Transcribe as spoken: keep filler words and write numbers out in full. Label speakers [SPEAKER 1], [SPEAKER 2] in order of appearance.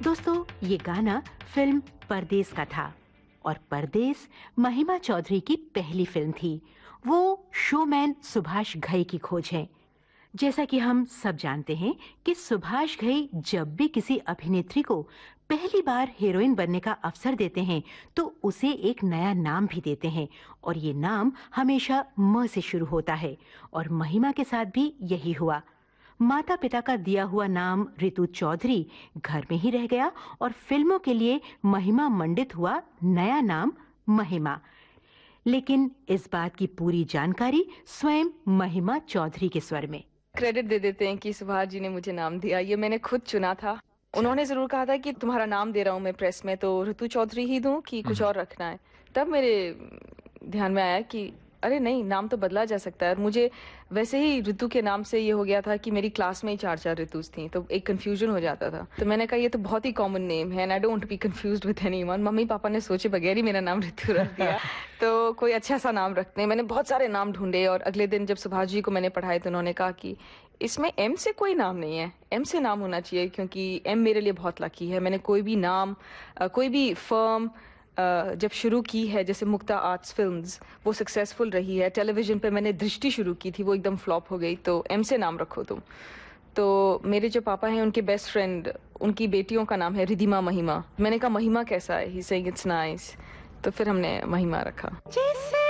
[SPEAKER 1] दोस्तों, ये गाना फिल्म परदेस का था और परदेस महिमा चौधरी की पहली फिल्म थी। वो शोमैन सुभाष घई की खोज है। जैसा कि हम सब जानते हैं कि सुभाष घई जब भी किसी अभिनेत्री को पहली बार हीरोइन बनने का अवसर देते हैं तो उसे एक नया नाम भी देते हैं और ये नाम हमेशा म से शुरू होता है और महिमा के साथ भी यही हुआ। माता पिता का दिया हुआ नाम रितु चौधरी घर में ही रह गया और फिल्मों के लिए महिमा मंडित हुआ नया नाम महिमा। लेकिन इस बात की पूरी जानकारी स्वयं महिमा चौधरी के स्वर में।
[SPEAKER 2] क्रेडिट दे देते हैं कि सुभाष जी ने मुझे नाम दिया, ये मैंने खुद चुना था। उन्होंने जरूर कहा था कि तुम्हारा नाम दे रहा हूँ मैं प्रेस में, तो ऋतु चौधरी ही दूं कि कुछ और रखना है। तब मेरे ध्यान में आया कि अरे नहीं, नाम तो बदला जा सकता है। और मुझे वैसे ही ऋतु के नाम से ये हो गया था कि मेरी क्लास में ही चार चार ऋतुज थी, तो एक कंफ्यूजन हो जाता था। तो मैंने कहा ये तो बहुत ही कॉमन नेम है and I don't be confused with anyone. Mummy papa ने सोचे बगैर ही मेरा नाम ऋतु रख दिया। तो कोई अच्छा सा नाम रखते हैं। मैंने बहुत सारे नाम ढूंढे और अगले दिन जब सुभाष जी को मैंने पढ़ाए तो उन्होंने कहा कि इसमें एम से कोई नाम नहीं है, एम से नाम होना चाहिए, क्योंकि एम मेरे लिए बहुत लकी है। मैंने कोई भी नाम, कोई भी फर्म जब शुरू की है, जैसे मुक्ता आर्ट्स फिल्म्स, वो सक्सेसफुल रही है। टेलीविजन पे मैंने दृष्टि शुरू की थी, वो एकदम फ्लॉप हो गई, तो एम से नाम रखो तुम। तो मेरे जो पापा हैं उनके बेस्ट फ्रेंड, उनकी बेटियों का नाम है रिधिमा महिमा। मैंने कहा महिमा कैसा है? ही सेइंग इट्स नाइस, तो फिर हमने महिमा रखा।